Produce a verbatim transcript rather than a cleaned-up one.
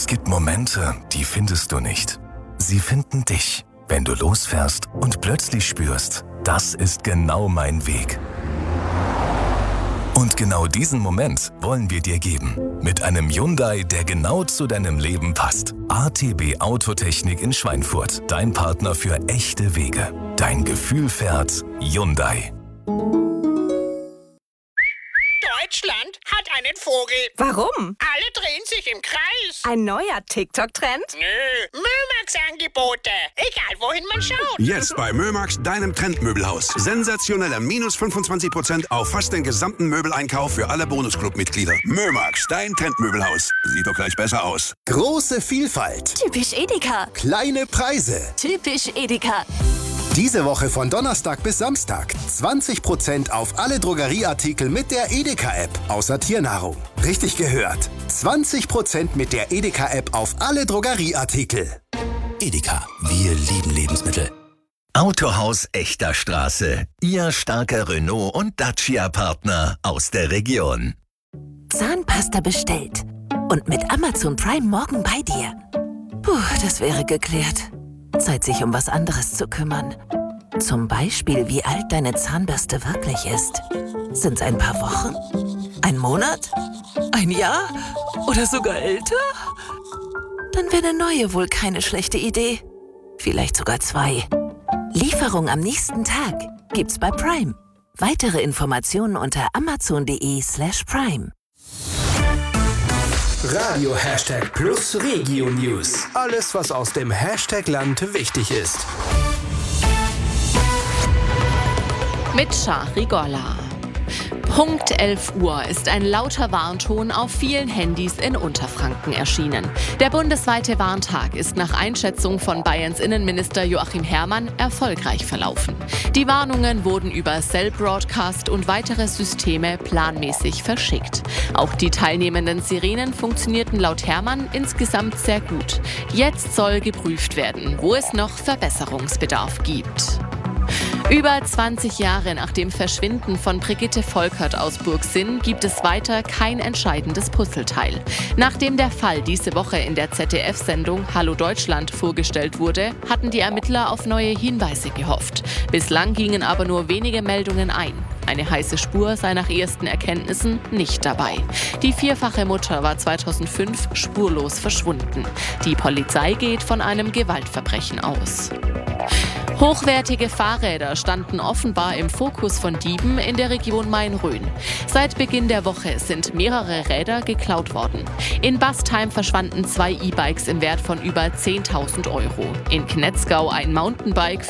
Es gibt Momente, die findest du nicht. Sie finden dich, wenn du losfährst und plötzlich spürst, das ist genau mein Weg. Und genau diesen Moment wollen wir dir geben. Mit einem Hyundai, der genau zu deinem Leben passt. A T B Autotechnik in Schweinfurt. Dein Partner für echte Wege. Dein Gefühl fährt Hyundai. Deutschland hat einen Vogel. Warum? Alle drehen sich im Kreis. Ein neuer TikTok-Trend? Nö, Mömax-Angebote. Egal, wohin man schaut. Jetzt bei Mömax, deinem Trendmöbelhaus. Sensationelle minus fünfundzwanzig Prozent auf fast den gesamten Möbeleinkauf für alle Bonusclub-Mitglieder. Mömax, dein Trendmöbelhaus. Sieht doch gleich besser aus. Große Vielfalt. Typisch Edeka. Kleine Preise. Typisch Edeka. Diese Woche von Donnerstag bis Samstag. zwanzig Prozent auf alle Drogerieartikel mit der Edeka-App. Außer Tiernahrung. Richtig gehört. zwanzig Prozent mit der Edeka-App auf alle Drogerieartikel. Edeka. Wir lieben Lebensmittel. Autohaus Echter Straße. Ihr starker Renault- und Dacia-Partner aus der Region. Zahnpasta bestellt. Und mit Amazon Prime morgen bei dir. Puh, das wäre geklärt. Zeit, sich um was anderes zu kümmern. Zum Beispiel, wie alt deine Zahnbürste wirklich ist. Sind's ein paar Wochen? Ein Monat? Ein Jahr? Oder sogar älter? Dann wäre eine neue wohl keine schlechte Idee. Vielleicht sogar zwei. Lieferung am nächsten Tag gibt's bei Prime. Weitere Informationen unter amazon.de slash prime. Radio Hashtag Plus Regio News. Alles, was aus dem Hashtag-Land wichtig ist. Mit Shahri Gorla. Punkt elf Uhr ist ein lauter Warnton auf vielen Handys in Unterfranken erschienen. Der bundesweite Warntag ist nach Einschätzung von Bayerns Innenminister Joachim Herrmann erfolgreich verlaufen. Die Warnungen wurden über Cell Broadcast und weitere Systeme planmäßig verschickt. Auch die teilnehmenden Sirenen funktionierten laut Herrmann insgesamt sehr gut. Jetzt soll geprüft werden, wo es noch Verbesserungsbedarf gibt. Über zwanzig Jahre nach dem Verschwinden von Brigitte Volkert aus Burgsinn gibt es weiter kein entscheidendes Puzzleteil. Nachdem der Fall diese Woche in der Z D F-Sendung Hallo Deutschland vorgestellt wurde, hatten die Ermittler auf neue Hinweise gehofft. Bislang gingen aber nur wenige Meldungen ein. Eine heiße Spur sei nach ersten Erkenntnissen nicht dabei. Die vierfache Mutter war zweitausendfünf spurlos verschwunden. Die Polizei geht von einem Gewaltverbrechen aus. Hochwertige Fahrräder standen offenbar im Fokus von Dieben in der Region Main-Rhön. Seit Beginn der Woche sind mehrere Räder geklaut worden. In Bastheim verschwanden zwei E-Bikes im Wert von über zehntausend Euro. In Knetzgau ein Mountainbike